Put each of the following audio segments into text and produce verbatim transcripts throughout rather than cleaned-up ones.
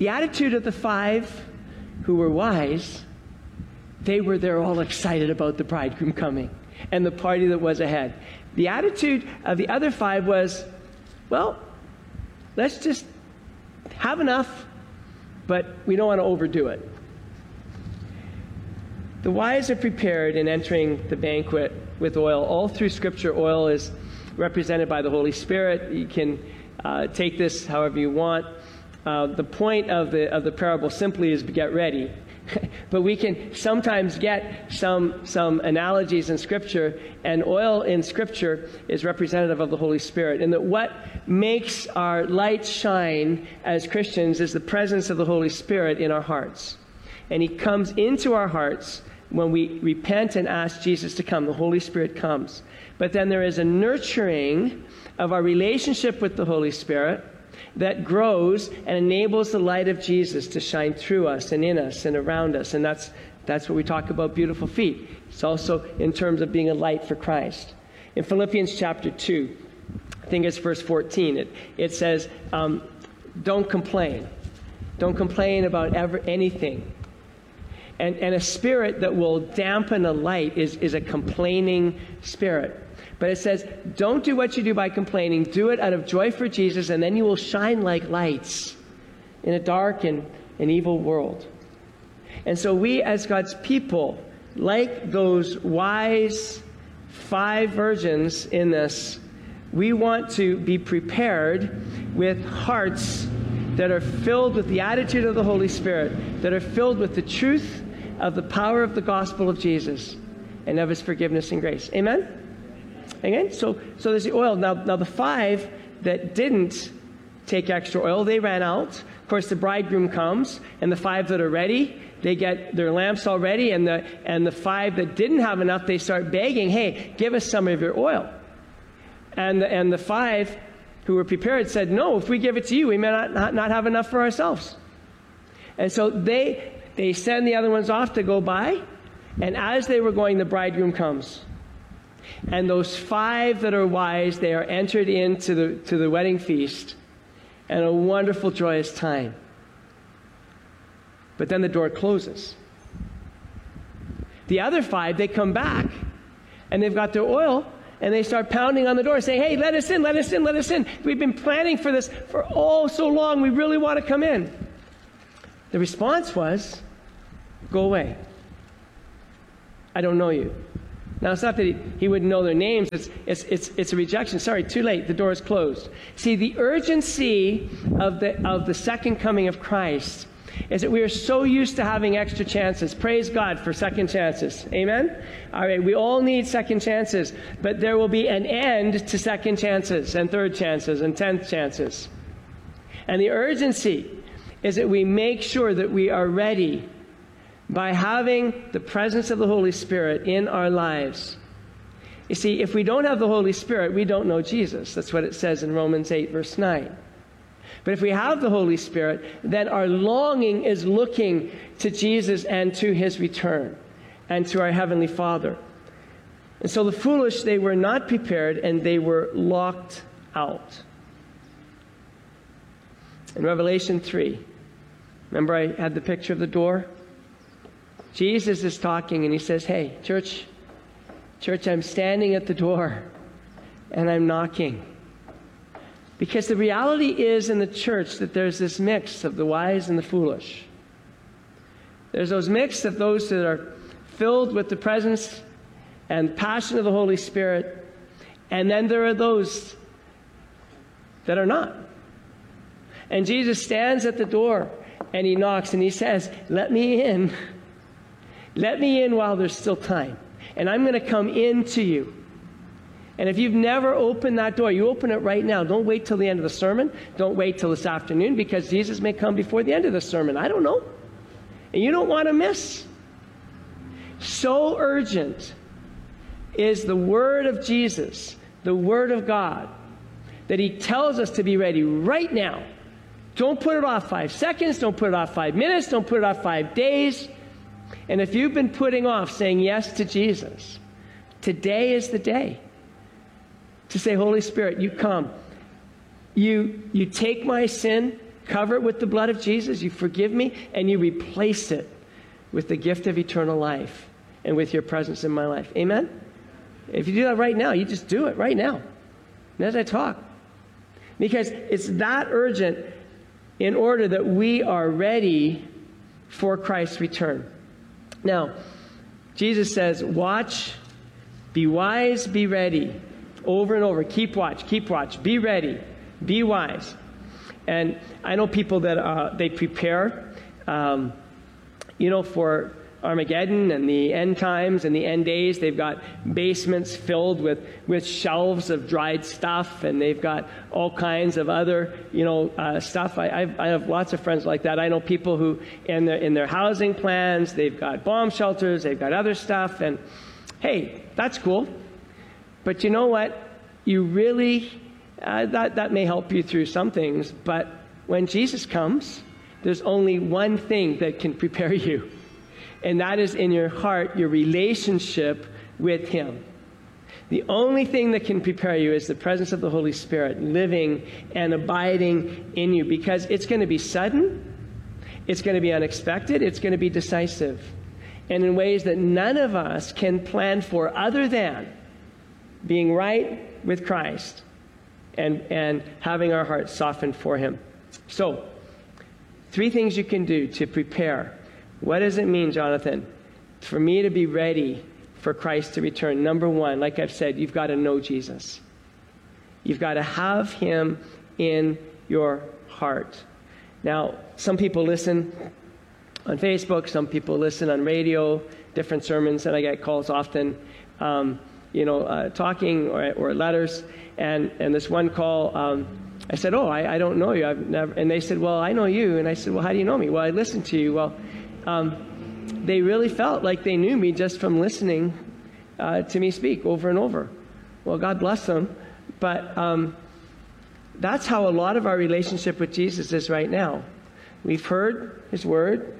the attitude of the five who were wise, they were there all excited about the bridegroom coming and the party that was ahead. The attitude of the other five was, well, let's just have enough, but we don't want to overdo it. The wise are prepared in entering the banquet with oil. All through Scripture, oil is represented by the Holy Spirit. You can uh, take this however you want. Uh, the point of the of the parable simply is to get ready. But we can sometimes get some some analogies in Scripture, and oil in Scripture is representative of the Holy Spirit. And that what makes our light shine as Christians is the presence of the Holy Spirit in our hearts. And He comes into our hearts when we repent and ask Jesus to come. The Holy Spirit comes. But then there is a nurturing of our relationship with the Holy Spirit that grows and enables the light of Jesus to shine through us and in us and around us. And that's that's what we talk about beautiful feet. It's also in terms of being a light for Christ. In Philippians chapter two, I think it's verse fourteen, it, it says, um, don't complain. Don't complain about ever anything. And, and a spirit that will dampen a light is, is a complaining spirit. But it says, don't do what you do by complaining. Do it out of joy for Jesus, and then you will shine like lights in a dark and an evil world. And so we, as God's people, like those wise five virgins in this, we want to be prepared with hearts that are filled with the attitude of the Holy Spirit, that are filled with the truth of the power of the gospel of Jesus and of His forgiveness and grace. Amen? Amen? So, so there's the oil. Now, now the five that didn't take extra oil, they ran out. Of course, the bridegroom comes, and the five that are ready, they get their lamps all ready, and the, and the five that didn't have enough, they start begging, hey, give us some of your oil. And the, and the five who were prepared said, no, if we give it to you, we may not, not, not have enough for ourselves. And so they they send the other ones off to go buy, and as they were going, the bridegroom comes. And those five that are wise, they are entered into the to the wedding feast, and a wonderful, joyous time. But then the door closes. The other five, they come back, and they've got their oil, and they start pounding on the door saying, hey, let us in, let us in, let us in. We've been planning for this for oh so long. We really want to come in. The response was, go away. I don't know you. Now, it's not that he, he wouldn't know their names. It's, it's, it's, it's a rejection. Sorry, too late. The door is closed. See, the urgency of the, of the second coming of Christ is that we are so used to having extra chances. Praise God for second chances. Amen? All right, we all need second chances, but there will be an end to second chances and third chances and tenth chances. And the urgency is that we make sure that we are ready by having the presence of the Holy Spirit in our lives. You see, if we don't have the Holy Spirit, we don't know Jesus. That's what it says in Romans eight, verse nine. But if we have the Holy Spirit, then our longing is looking to Jesus and to His return and to our Heavenly Father. And so the foolish, they were not prepared, and they were locked out. In Revelation three, remember I had the picture of the door? Jesus is talking, and He says, hey, church, church, I'm standing at the door, and I'm knocking. Because the reality is in the church that there's this mix of the wise and the foolish. There's those mix of those that are filled with the presence and passion of the Holy Spirit, and then there are those that are not. And Jesus stands at the door, and He knocks, and He says, let me in. Let me in while there's still time. And I'm going to come into you. And if you've never opened that door, you open it right now. Don't wait till the end of the sermon. Don't wait till this afternoon, because Jesus may come before the end of the sermon. I don't know. And you don't want to miss. So urgent is the word of Jesus, the word of God, that He tells us to be ready right now. Don't put it off five seconds. Don't put it off five minutes. Don't put it off five days. And if you've been putting off saying yes to Jesus, today is the day to say, Holy Spirit, you come. You, you take my sin cover it with the blood of Jesus, you forgive me, and you replace it with the gift of eternal life and with your presence in my life. Amen? If you do that right now, you just do it right now, as I talk. Because it's that urgent in order that we are ready for Christ's return. Now, Jesus says, watch, be wise, be ready. Over and over. Keep watch, keep watch. Be ready. Be wise. And I know people that uh, they prepare, um, you know, for Armageddon and the end times and the end days. They've got basements filled with, with shelves of dried stuff, and they've got all kinds of other, you know, uh, stuff. I, I've, I have lots of friends like that. I know people who, in their, in their housing plans, they've got bomb shelters, they've got other stuff, and hey, that's cool. But you know what? You really, uh, that, that may help you through some things, but when Jesus comes, there's only one thing that can prepare you. And that is in your heart, your relationship with Him. The only thing that can prepare you is the presence of the Holy Spirit living and abiding in you, because it's going to be sudden, it's going to be unexpected, it's going to be decisive, and in ways that none of us can plan for other than being right with Christ and, and having our hearts softened for Him. So, three things you can do to prepare. What does it mean, Jonathan, for me to be ready for Christ to return? Number one, like I've said, you've got to know Jesus. You've got to have Him in your heart. Now, some people listen on Facebook, some people listen on radio, different sermons, and I get calls often, um, you know, uh, talking or, or letters. And, and this one call, um, I said, oh, I, I don't know you. I've never. And they said, well, I know you. And I said, well, how do you know me? Well, I listened to you. Well, Um, they really felt like they knew me just from listening uh, to me speak over and over. Well, God bless them. But um, that's how a lot of our relationship with Jesus is right now. We've heard His word.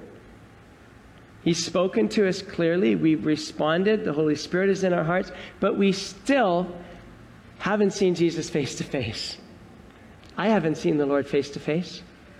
He's spoken to us clearly. We've responded. The Holy Spirit is in our hearts. But we still haven't seen Jesus face to face. I haven't seen the Lord face to face.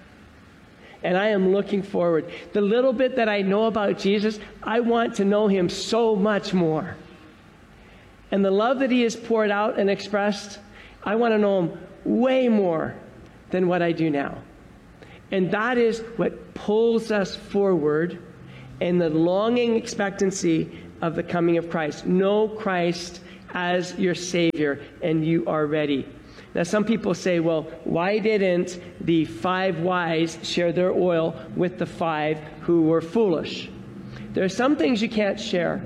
And I am looking forward. The little bit that I know about Jesus, I want to know Him so much more. And the love that He has poured out and expressed, I want to know Him way more than what I do now. And that is what pulls us forward in the longing expectancy of the coming of Christ. Know Christ as your Savior, and you are ready. Now, some people say, well, why didn't the five wise share their oil with the five who were foolish? There are some things you can't share.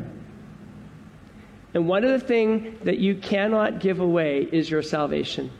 And one of the things that you cannot give away is your salvation.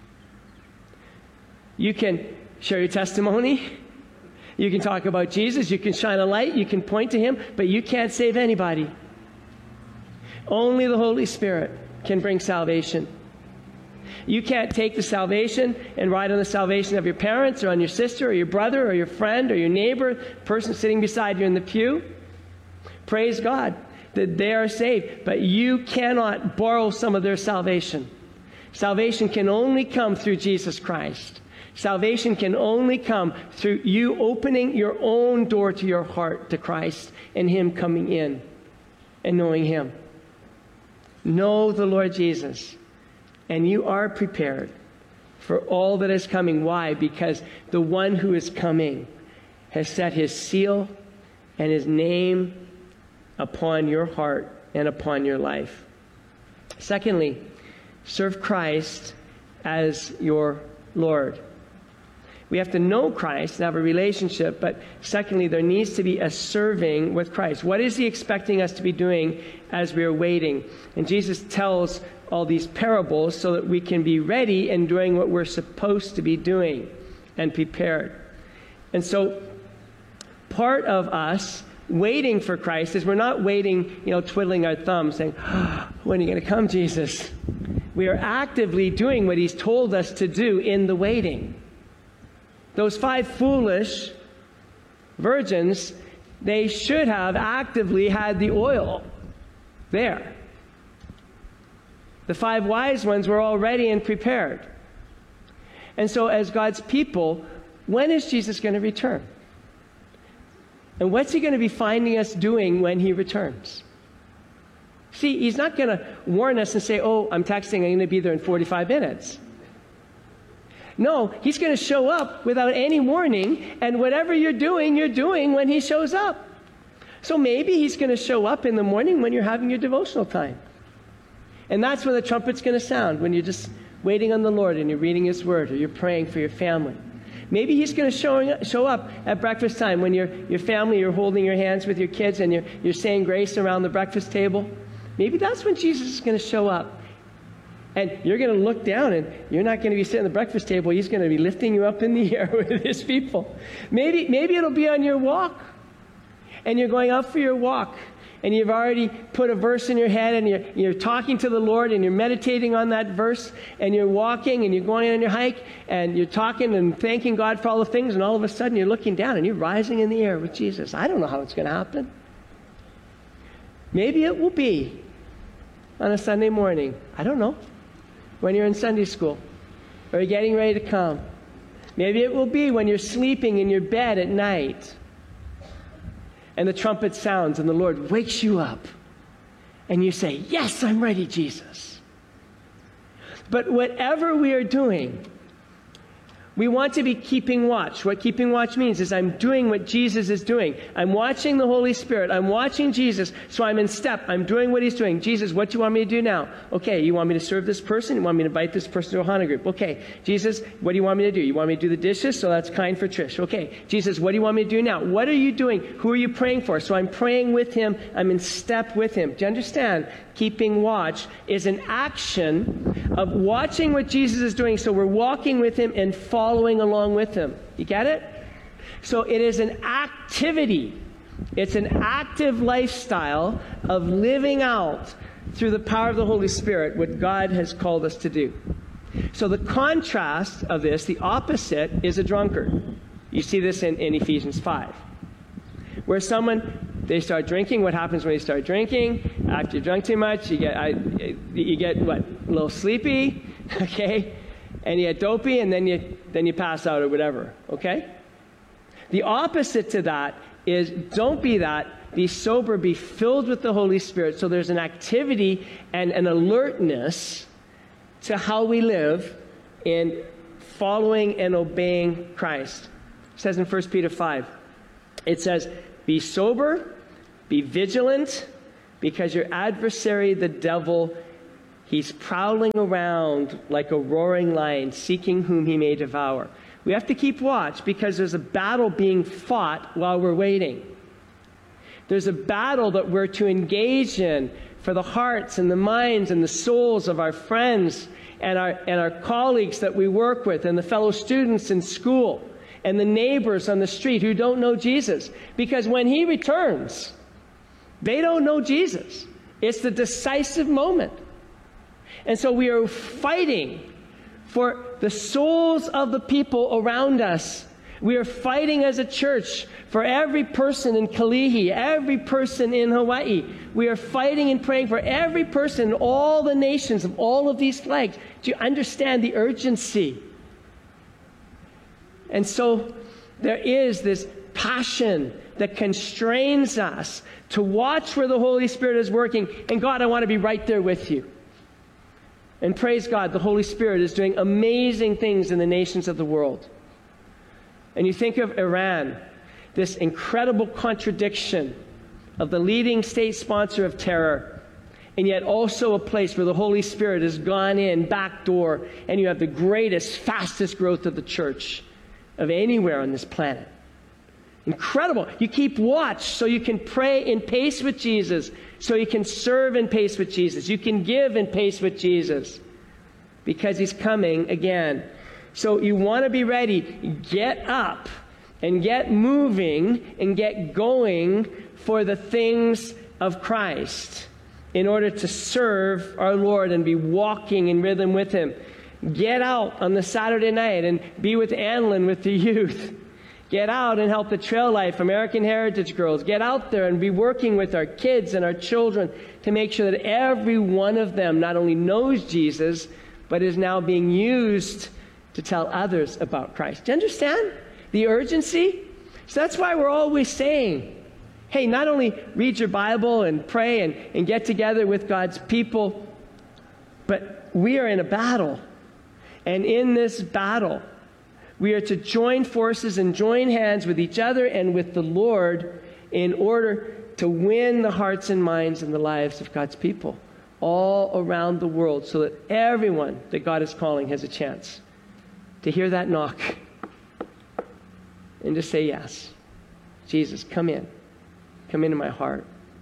You can share your testimony. You can talk about Jesus. You can shine a light. You can point to Him. But you can't save anybody. Only the Holy Spirit can bring salvation. You can't take the salvation and ride on the salvation of your parents or on your sister or your brother or your friend or your neighbor, person sitting beside you in the pew. Praise God that they are saved, but you cannot borrow some of their salvation. Salvation can only come through Jesus Christ. Salvation can only come through you opening your own door to your heart to Christ and Him coming in and knowing Him. Know the Lord Jesus. And you are prepared for all that is coming. Why? Because the one who is coming has set His seal and His name upon your heart and upon your life. Secondly, serve Christ as your Lord. We have to know Christ and have a relationship, but secondly, there needs to be a serving with Christ. What is He expecting us to be doing as we are waiting? And Jesus tells all these parables so that we can be ready and doing what we're supposed to be doing and prepared. And so part of us waiting for Christ is we're not waiting, you know, twiddling our thumbs saying, oh, when are you going to come, Jesus? We are actively doing what He's told us to do in the waiting. Those five foolish virgins, they should have actively had the oil there. The five wise ones were all ready and prepared. And so as God's people, when is Jesus going to return? And what's he going to be finding us doing when he returns? See, he's not going to warn us and say, oh, I'm texting, I'm going to be there in forty-five minutes. No, he's going to show up without any warning, and whatever you're doing, you're doing when he shows up. So maybe he's going to show up in the morning when you're having your devotional time. And that's when the trumpet's going to sound, when you're just waiting on the Lord and you're reading his word or you're praying for your family. Maybe he's going to show, show up at breakfast time when your your family, you're holding your hands with your kids and you're, you're saying grace around the breakfast table. Maybe that's when Jesus is going to show up. And you're going to look down and you're not going to be sitting at the breakfast table. He's going to be lifting you up in the air with his people. Maybe, maybe it'll be on your walk. And you're going out for your walk. And you've already put a verse in your head and you're, you're talking to the Lord and you're meditating on that verse. And you're walking and you're going on your hike and you're talking and thanking God for all the things. And all of a sudden you're looking down and you're rising in the air with Jesus. I don't know how it's going to happen. Maybe it will be on a Sunday morning. I don't know. When you're in Sunday school or you're getting ready to come. Maybe it will be when you're sleeping in your bed at night and the trumpet sounds and the Lord wakes you up and you say, yes, I'm ready, Jesus. But whatever we are doing, we want to be keeping watch. What keeping watch means is I'm doing what Jesus is doing. I'm watching the Holy Spirit. I'm watching Jesus, so I'm in step. I'm doing what he's doing. Jesus, what do you want me to do now? Okay, you want me to serve this person? You want me to invite this person to a HANA group? Okay, Jesus, what do you want me to do? You want me to do the dishes? So that's kind for Trish. Okay, Jesus, what do you want me to do now? What are you doing? Who are you praying for? So I'm praying with him. I'm in step with him. Do you understand? Keeping watch is an action of watching what Jesus is doing, so we're walking with him and following along with him. You get it? So it is an activity. It's an active lifestyle of living out through the power of the Holy Spirit what God has called us to do. So the contrast of this, the opposite, is a drunkard. You see this in, in Ephesians five. Where someone, they start drinking. What happens when you start drinking? After you drunk too much, you get, I, you get what? A little sleepy, okay? And you get dopey, and then you, then you pass out or whatever, okay? The opposite to that is don't be that. Be sober, be filled with the Holy Spirit. So there's an activity and an alertness to how we live in following and obeying Christ. It says in First Peter five, it says, be sober, be vigilant, because your adversary, the devil, he's prowling around like a roaring lion, seeking whom he may devour. We have to keep watch because there's a battle being fought while we're waiting. There's a battle that we're to engage in for the hearts and the minds and the souls of our friends and our, and our colleagues that we work with and the fellow students in school and the neighbors on the street who don't know Jesus. Because when he returns, they don't know Jesus. It's the decisive moment. And so we are fighting for the souls of the people around us. We are fighting as a church for every person in Kalihi, every person in Hawaii. We are fighting and praying for every person in all the nations of all of these flags. Do you understand the urgency? And so there is this passion that constrains us to watch where the Holy Spirit is working. And God, I want to be right there with you. And praise God, the Holy Spirit is doing amazing things in the nations of the world. And you think of Iran, this incredible contradiction of the leading state sponsor of terror, and yet also a place where the Holy Spirit has gone in, back door, and you have the greatest, fastest growth of the church of anywhere on this planet. Incredible. You keep watch so you can pray in pace with Jesus, so you can serve in pace with Jesus. You can give in pace with Jesus because he's coming again. So you want to be ready. Get up and get moving and get going for the things of Christ in order to serve our Lord and be walking in rhythm with him. Get out on the Saturday night and be with Anlin with the youth. Get out and help the Trail Life American Heritage Girls. Get out there and be working with our kids and our children to make sure that every one of them not only knows Jesus, but is now being used to tell others about Christ. Do you understand? The urgency? So that's why we're always saying, hey, not only read your Bible and pray and, and get together with God's people, but we are in a battle. And in this battle, we are to join forces and join hands with each other and with the Lord in order to win the hearts and minds and the lives of God's people all around the world, so that everyone that God is calling has a chance to hear that knock and to say yes. Jesus, come in. Come into my heart.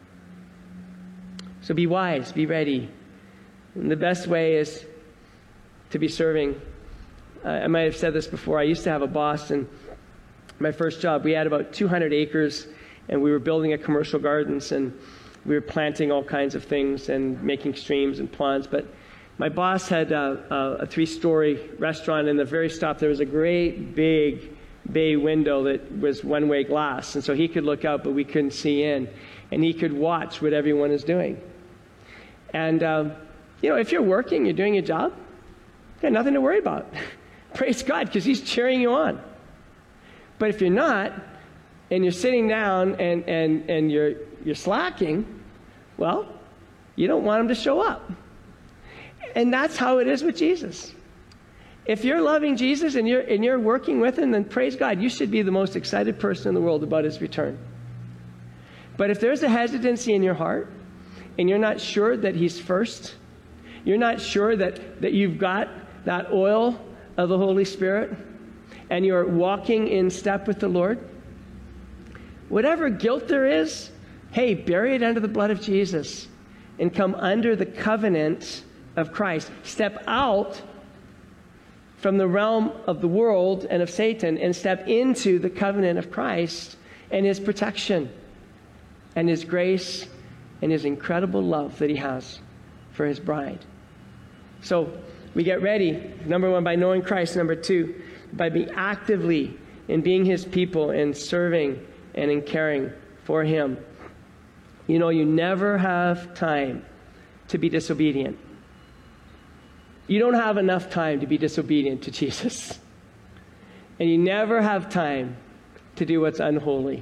So be wise, be ready. And the best way is to be serving. Uh, I might have said this before. I used to have a boss, and my first job, we had about two hundred acres, and we were building a commercial gardens, and we were planting all kinds of things and making streams and ponds. But my boss had a, a, a three-story restaurant. In the very top, there was a great big bay window that was one-way glass. And so he could look out, but we couldn't see in. And he could watch what everyone is doing. And, um, you know, if you're working, you're doing your job, you've got nothing to worry about. Praise God, because he's cheering you on. But if you're not, and you're sitting down and, and, and you're, you're slacking, well, you don't want him to show up. And that's how it is with Jesus. If you're loving Jesus and you're, and you're working with him, then praise God, you should be the most excited person in the world about his return. But if there's a hesitancy in your heart, and you're not sure that he's first, you're not sure that, that you've got that oil of the Holy Spirit, and you're walking in step with the Lord, whatever guilt there is, hey, bury it under the blood of Jesus and come under the covenant of Christ. Step out from the realm of the world and of Satan and step into the covenant of Christ and his protection and his grace and his incredible love that he has for his bride. So we get ready, number one, by knowing Christ. Number two, by being actively in being his people and serving and in caring for him. You know, you never have time to be disobedient. You don't have enough time to be disobedient to Jesus. And you never have time to do what's unholy.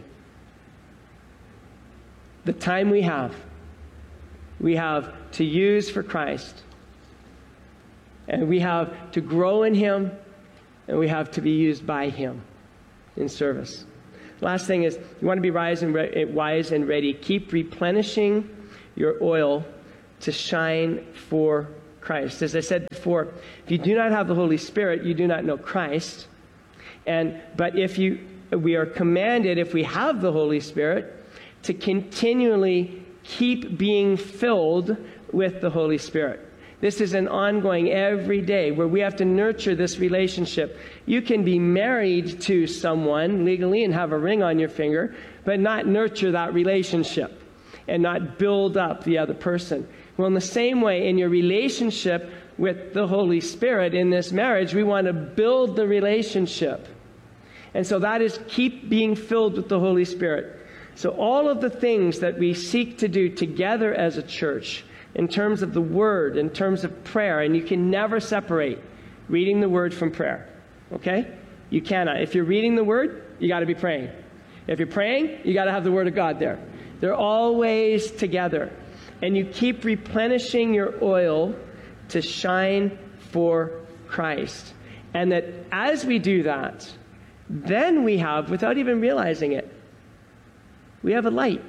The time we have, we have to use for Christ. And we have to grow in him, and we have to be used by him in service. Last thing is, you want to be wise and, re- wise and ready. Keep replenishing your oil to shine for Christ. As I said before, if you do not have the Holy Spirit, you do not know Christ. And but if you, we are commanded, if we have the Holy Spirit, to continually keep being filled with the Holy Spirit. This is an ongoing every day where we have to nurture this relationship. You can be married to someone legally and have a ring on your finger, but not nurture that relationship and not build up the other person. Well, in the same way, in your relationship with the Holy Spirit in this marriage, we want to build the relationship. And so that is keep being filled with the Holy Spirit. So all of the things that we seek to do together as a church, in terms of the Word, in terms of prayer, and you can never separate reading the Word from prayer, okay? You cannot. If you're reading the Word, you got to be praying. If you're praying, you got to have the Word of God there. They're always together. And you keep replenishing your oil to shine for Christ. And that as we do that, then we have, without even realizing it, we have a light.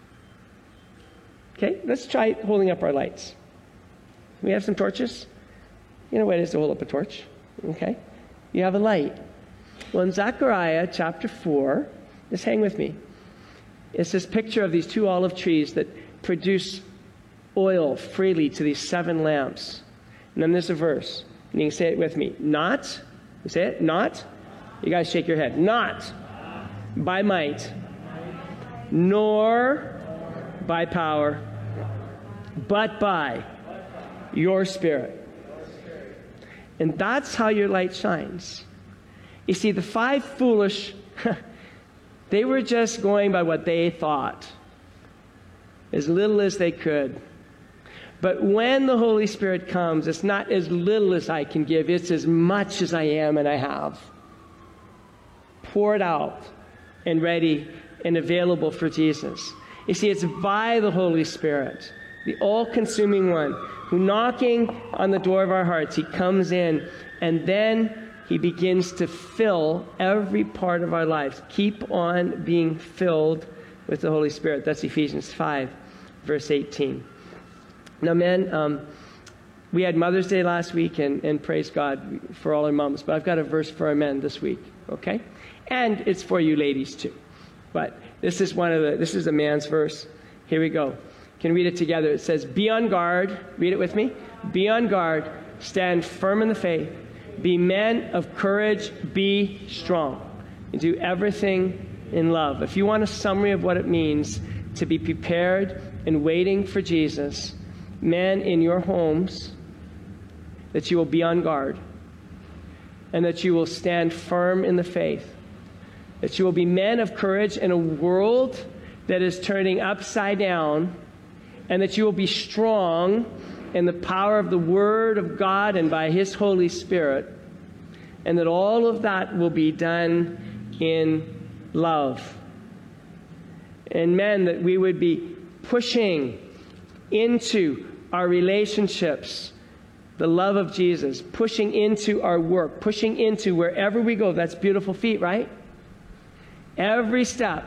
Okay, let's try holding up our lights. We have some torches. You know what it is to hold up a torch. Okay, you have a light. Well, in Zechariah chapter four, just hang with me. It's this picture of these two olive trees that produce oil freely to these seven lamps. And then there's a verse. And you can say it with me. Not, you say it, not. You guys shake your head. Not by might, nor by power, but by your Spirit. And that's how your light shines. You see, the five foolish, they were just going by what they thought, as little as they could. But when the Holy Spirit comes, it's not as little as I can give, it's as much as I am and I have. poured out and ready and available for Jesus. You see, it's by the Holy Spirit, the all-consuming one, who knocking on the door of our hearts, he comes in, and then he begins to fill every part of our lives. Keep on being filled with the Holy Spirit. That's Ephesians five, verse eighteen. Now, men, um, we had Mother's Day last week, and, and praise God for all our moms, but I've got a verse for our men this week, okay? And it's for you ladies too. But this is one of the, this is a man's verse. Here we go. Can read it together. It says, be on guard. Read it with me. Be on guard. Stand firm in the faith. Be men of courage. Be strong. And do everything in love. If you want a summary of what it means to be prepared and waiting for Jesus, men in your homes, that you will be on guard and that you will stand firm in the faith, that you will be men of courage in a world that is turning upside down, and that you will be strong in the power of the Word of God and by His Holy Spirit, and that all of that will be done in love. And men, that we would be pushing into our relationships the love of Jesus, pushing into our work, pushing into wherever we go. That's beautiful feet, right? Every step,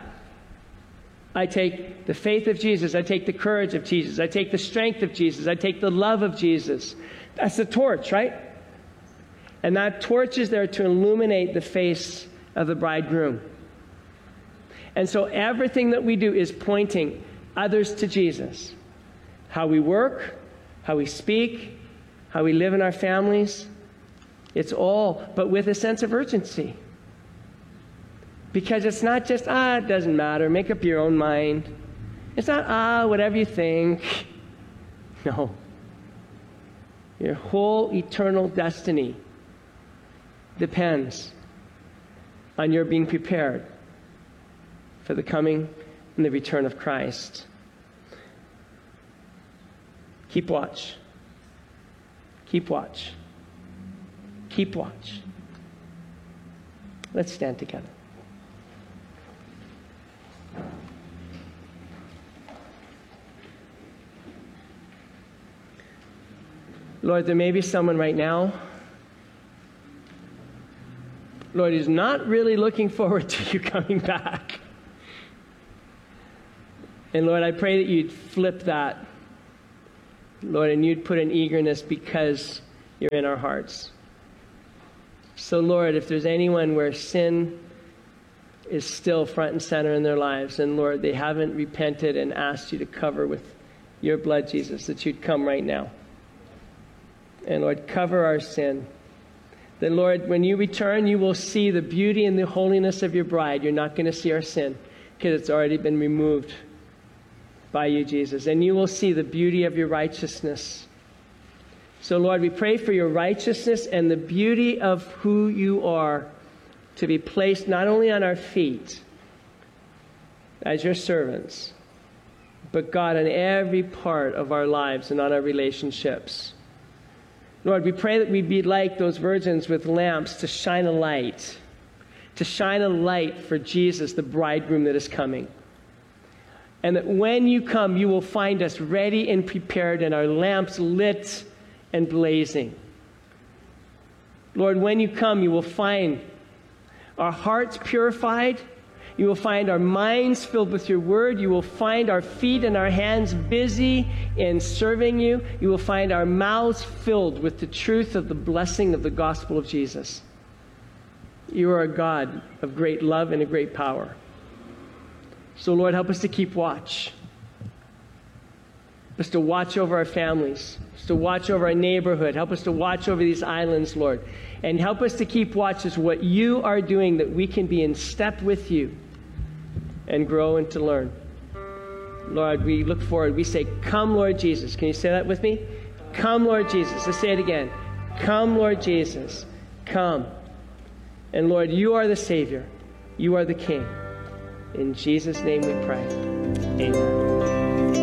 I take the faith of Jesus. I take the courage of Jesus. I take the strength of Jesus. I take the love of Jesus. That's the torch, right? And that torch is there to illuminate the face of the bridegroom. And so everything that we do is pointing others to Jesus. How we work, how we speak, how we live in our families. It's all, but with a sense of urgency. Because it's not just, ah, it doesn't matter, make up your own mind. It's not, ah, whatever you think. No. Your whole eternal destiny depends on your being prepared for the coming and the return of Christ. Keep watch. Keep watch. Keep watch. Let's stand together. Lord, there may be someone right now, Lord, who's not really looking forward to you coming back. And Lord, I pray that you'd flip that, Lord, and you'd put an eagerness because you're in our hearts. So Lord, if there's anyone where sin is still front and center in their lives, and Lord, they haven't repented and asked you to cover with your blood, Jesus, that you'd come right now. And Lord, cover our sin. Then Lord, when you return, you will see the beauty and the holiness of your bride. You're not going to see our sin because it's already been removed by you, Jesus. And you will see the beauty of your righteousness. So Lord, we pray for your righteousness and the beauty of who you are to be placed not only on our feet as your servants, but God, in every part of our lives and on our relationships. Lord, we pray that we'd be like those virgins with lamps to shine a light, to shine a light for Jesus, the bridegroom that is coming. And that when you come, you will find us ready and prepared and our lamps lit and blazing. Lord, when you come, you will find our hearts purified. You will find our minds filled with your word. You will find our feet and our hands busy in serving you. You will find our mouths filled with the truth of the blessing of the gospel of Jesus. You are a God of great love and a great power. So Lord, help us to keep watch. Help us to watch over our families. Help us to watch over our neighborhood. Help us to watch over these islands, Lord. And help us to keep watch as what you are doing, that we can be in step with you and grow and to learn. Lord, we look forward. We say, come, Lord Jesus. Can you say that with me? Come, Lord Jesus. Let's say it again. Come, Lord Jesus. Come. And Lord, you are the Savior. You are the King. In Jesus' name we pray. Amen.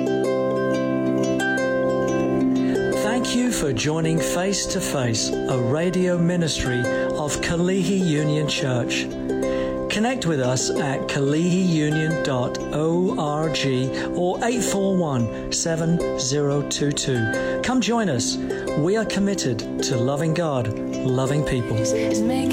Thank you for joining Face to Face, a radio ministry of Kalihi Union Church. Connect with us at kalihi union dot org or eight four one, seven zero two two. Come join us. We are committed to loving God, loving people.